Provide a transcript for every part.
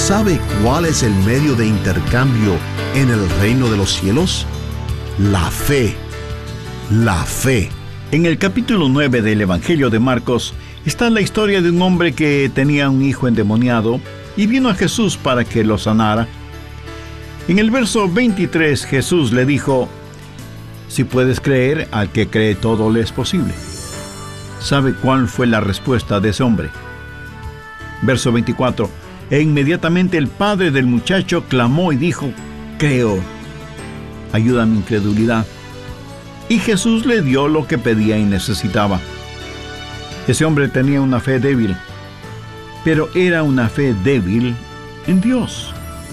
¿Sabe cuál es el medio de intercambio en el reino de los cielos? La fe. La fe. En el capítulo 9 del Evangelio de Marcos está la historia de un hombre que tenía un hijo endemoniado y vino a Jesús para que lo sanara. En el verso 23 Jesús le dijo: si puedes creer, al que cree todo le es posible. ¿Sabe cuál fue la respuesta de ese hombre? Verso 24: e inmediatamente el padre del muchacho clamó y dijo: creo, ayuda a mi incredulidad. Y Jesús le dio lo que pedía y necesitaba. Ese hombre tenía una fe débil, pero era una fe débil en Dios.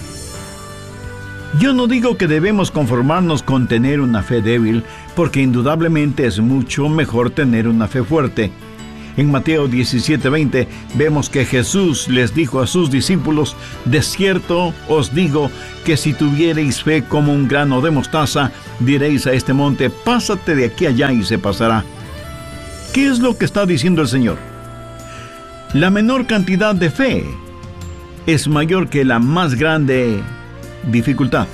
Yo no digo que debemos conformarnos con tener una fe débil, porque indudablemente es mucho mejor tener una fe fuerte. En Mateo 17:20 vemos que Jesús les dijo a sus discípulos: de cierto os digo que si tuviereis fe como un grano de mostaza, diréis a este monte: pásate de aquí allá, y se pasará. ¿Qué es lo que está diciendo el Señor? La menor cantidad de fe es mayor que la más grande dificultad,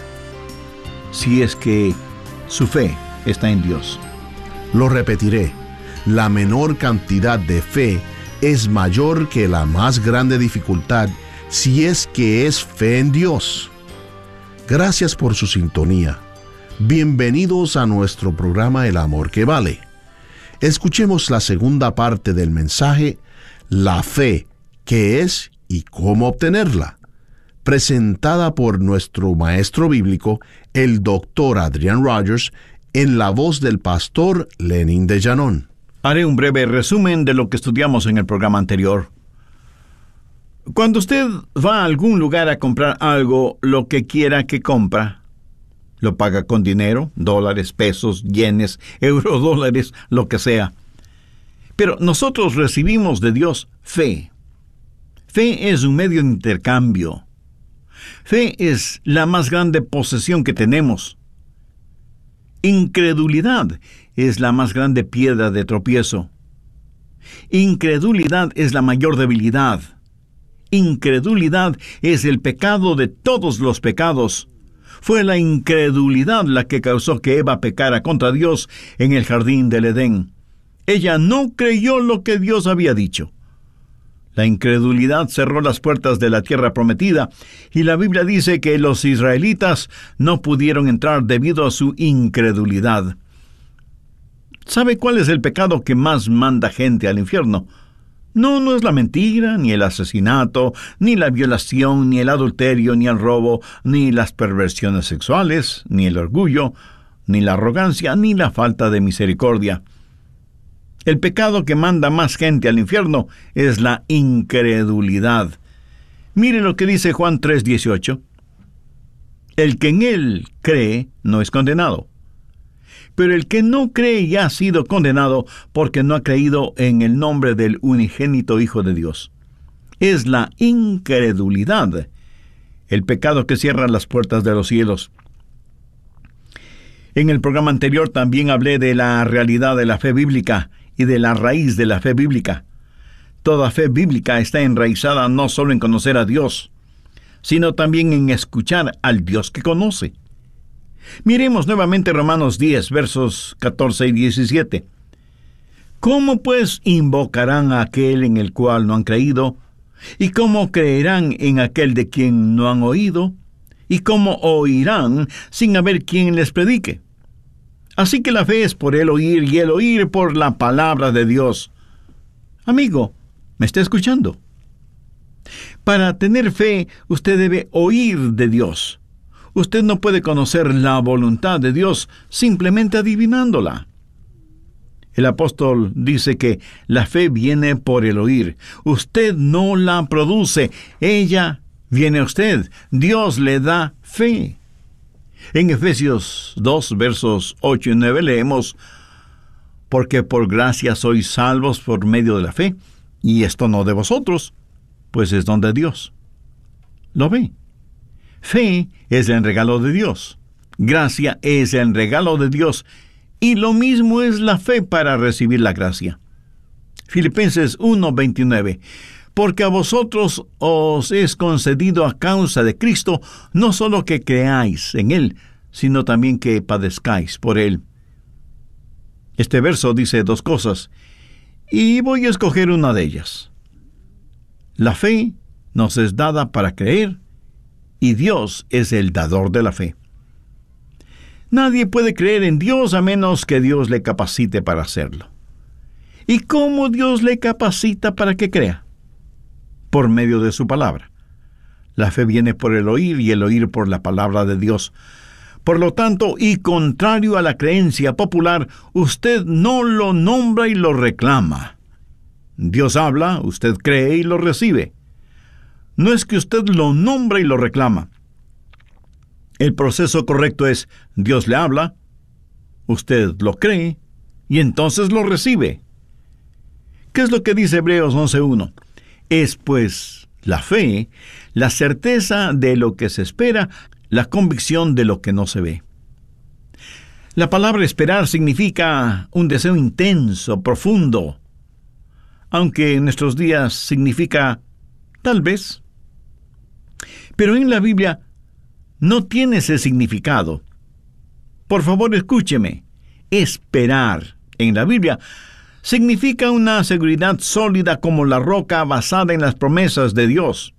si es que su fe está en Dios. Lo repetiré. La menor cantidad de fe es mayor que la más grande dificultad, si es que es fe en Dios. Gracias por su sintonía. Bienvenidos a nuestro programa El Amor que Vale. Escuchemos la segunda parte del mensaje, la fe, qué es y cómo obtenerla, presentada por nuestro maestro bíblico, el Dr. Adrian Rogers, en la voz del pastor Lenin de Llanón. Haré un breve resumen de lo que estudiamos en el programa anterior. Cuando usted va a algún lugar a comprar algo, lo que quiera que compra, lo paga con dinero, dólares, pesos, yenes, eurodólares, lo que sea. Pero nosotros recibimos de Dios fe. Fe es un medio de intercambio. Fe es la más grande posesión que tenemos. Incredulidad es la más grande piedra de tropiezo. Incredulidad es la mayor debilidad. Incredulidad es el pecado de todos los pecados. Fue la incredulidad la que causó que Eva pecara contra Dios en el jardín del Edén. Ella no creyó lo que Dios había dicho. La incredulidad cerró las puertas de la tierra prometida, y la Biblia dice que los israelitas no pudieron entrar debido a su incredulidad. ¿Sabe cuál es el pecado que más manda gente al infierno? No es la mentira, ni el asesinato, ni la violación, ni el adulterio, ni el robo, ni las perversiones sexuales, ni el orgullo, ni la arrogancia, ni la falta de misericordia. El pecado que manda más gente al infierno es la incredulidad. Mire lo que dice Juan 3:18. El que en él cree no es condenado, pero el que no cree ya ha sido condenado porque no ha creído en el nombre del unigénito Hijo de Dios. Es la incredulidad el pecado que cierra las puertas de los cielos. En el programa anterior también hablé de la realidad de la fe bíblica y de la raíz de la fe bíblica. Toda fe bíblica está enraizada no solo en conocer a Dios, sino también en escuchar al Dios que conoce. Miremos nuevamente Romanos 10, versos 14 y 17. ¿Cómo pues invocarán a aquel en el cual no han creído? ¿Y cómo creerán en aquel de quien no han oído? ¿Y cómo oirán sin haber quien les predique? Así que la fe es por el oír, y el oír por la palabra de Dios. Amigo, ¿me está escuchando? Para tener fe, usted debe oír de Dios. Usted no puede conocer la voluntad de Dios simplemente adivinándola. El apóstol dice que la fe viene por el oír. Usted no la produce, ella viene a usted. Dios le da fe. En Efesios 2, versos 8 y 9 leemos: porque por gracia sois salvos por medio de la fe, y esto no de vosotros, pues es don de Dios. ¿Lo ve? Fe es el regalo de Dios. Gracia es el regalo de Dios. Y lo mismo es la fe para recibir la gracia. Filipenses 1:29. Porque a vosotros os es concedido a causa de Cristo, no solo que creáis en Él, sino también que padezcáis por Él. Este verso dice dos cosas, y voy a escoger una de ellas. La fe nos es dada para creer, y Dios es el dador de la fe. Nadie puede creer en Dios a menos que Dios le capacite para hacerlo. ¿Y cómo Dios le capacita para que crea? Por medio de su palabra. La fe viene por el oír y el oír por la palabra de Dios. Por lo tanto, y contrario a la creencia popular, usted no lo nombra y lo reclama. Dios habla, usted cree y lo recibe. No es que usted lo nombra y lo reclama. El proceso correcto es, Dios le habla, usted lo cree y entonces lo recibe. ¿Qué es lo que dice Hebreos 11:1? Es pues la fe, la certeza de lo que se espera, la convicción de lo que no se ve. La palabra esperar significa un deseo intenso, profundo, aunque en nuestros días significa tal vez. Pero en la Biblia no tiene ese significado. Por favor, escúcheme. Esperar en la Biblia significa una seguridad sólida como la roca basada en las promesas de Dios.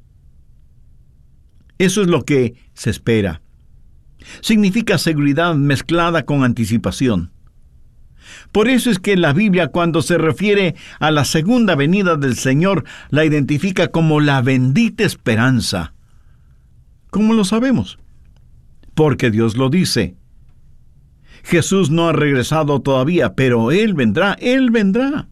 Eso es lo que se espera. Significa seguridad mezclada con anticipación. Por eso es que la Biblia, cuando se refiere a la segunda venida del Señor, la identifica como la bendita esperanza. ¿Cómo lo sabemos? Porque Dios lo dice. Jesús no ha regresado todavía, pero Él vendrá, Él vendrá.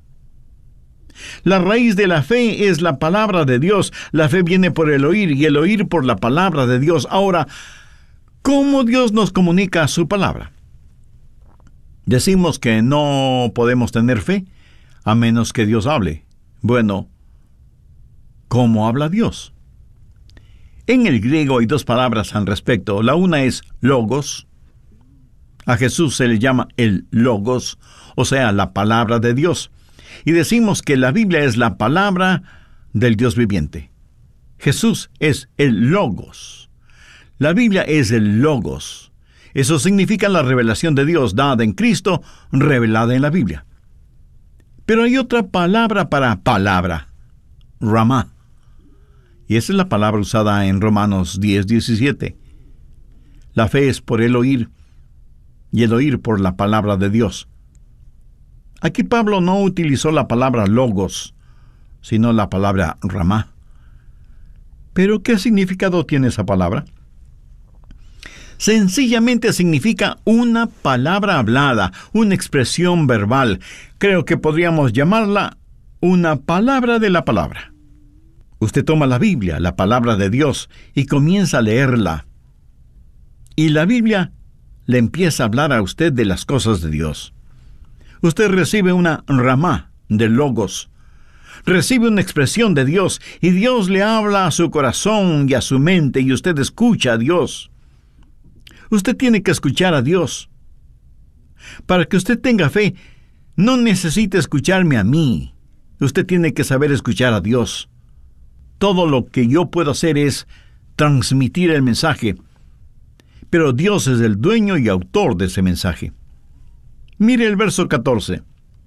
La raíz de la fe es la palabra de Dios. La fe viene por el oír y el oír por la palabra de Dios. Ahora, ¿cómo Dios nos comunica su palabra? Decimos que no podemos tener fe a menos que Dios hable. Bueno, ¿cómo habla Dios? En el griego hay dos palabras al respecto. La una es logos. A Jesús se le llama el logos, o sea, la palabra de Dios. Y decimos que la Biblia es la palabra del Dios viviente. Jesús es el logos. La Biblia es el logos. Eso significa la revelación de Dios dada en Cristo, revelada en la Biblia. Pero hay otra palabra para palabra, ramá. Y esa es la palabra usada en Romanos 10:17. La fe es por el oír, y el oír por la palabra de Dios. Aquí Pablo no utilizó la palabra logos, sino la palabra ramá. ¿Pero qué significado tiene esa palabra? Sencillamente significa una palabra hablada, una expresión verbal. Creo que podríamos llamarla una palabra de la palabra. Usted toma la Biblia, la palabra de Dios, y comienza a leerla. Y la Biblia le empieza a hablar a usted de las cosas de Dios. Usted recibe una ramá de logos. Recibe una expresión de Dios, y Dios le habla a su corazón y a su mente, y usted escucha a Dios. Usted tiene que escuchar a Dios. Para que usted tenga fe, no necesita escucharme a mí. Usted tiene que saber escuchar a Dios. Todo lo que yo puedo hacer es transmitir el mensaje, pero Dios es el dueño y autor de ese mensaje. Mire el verso 14.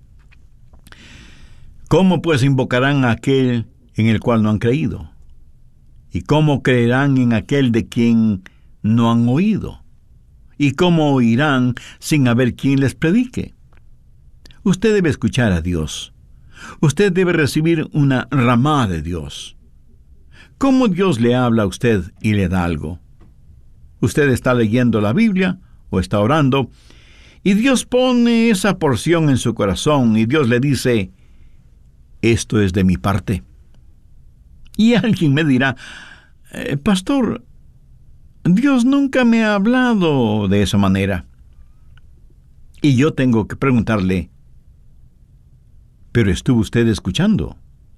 ¿Cómo pues invocarán a aquel en el cual no han creído? ¿Y cómo creerán en aquel de quien no han oído? ¿Y cómo oirán sin haber quien les predique? Usted debe escuchar a Dios. Usted debe recibir una ramá de Dios. ¿Cómo Dios le habla a usted y le da algo? Usted está leyendo la Biblia o está orando, y Dios pone esa porción en su corazón, y Dios le dice, esto es de mi parte. Y alguien me dirá, pastor, Dios nunca me ha hablado de esa manera. Y yo tengo que preguntarle, ¿pero estuvo usted escuchando?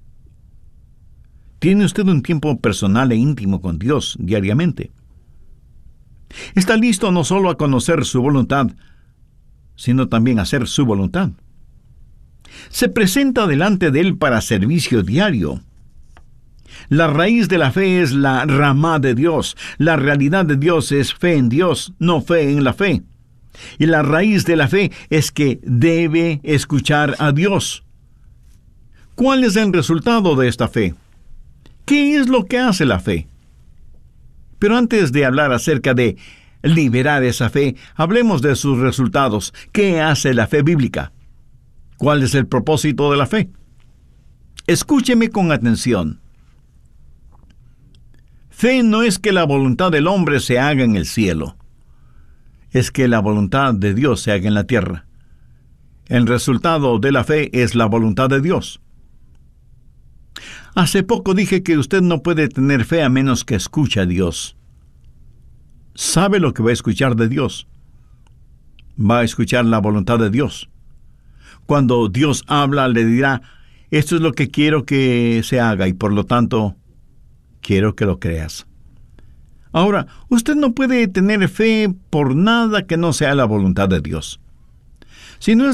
¿Tiene usted un tiempo personal e íntimo con Dios diariamente? ¿Está listo no solo a conocer su voluntad, sino también a hacer su voluntad? Se presenta delante de Él para servicio diario. La raíz de la fe es la ramá de Dios. La realidad de Dios es fe en Dios, no fe en la fe. Y la raíz de la fe es que debe escuchar a Dios. ¿Cuál es el resultado de esta fe? ¿Qué es lo que hace la fe? Pero antes de hablar acerca de liberar esa fe, hablemos de sus resultados. ¿Qué hace la fe bíblica? ¿Cuál es el propósito de la fe? Escúcheme con atención. Fe no es que la voluntad del hombre se haga en el cielo. Es que la voluntad de Dios se haga en la tierra. El resultado de la fe es la voluntad de Dios. Hace poco dije que usted no puede tener fe a menos que escuche a Dios. ¿Sabe lo que va a escuchar de Dios? Va a escuchar la voluntad de Dios. Cuando Dios habla, le dirá, esto es lo que quiero que se haga y por lo tanto, quiero que lo creas. Ahora, usted no puede tener fe por nada que no sea la voluntad de Dios. Si no es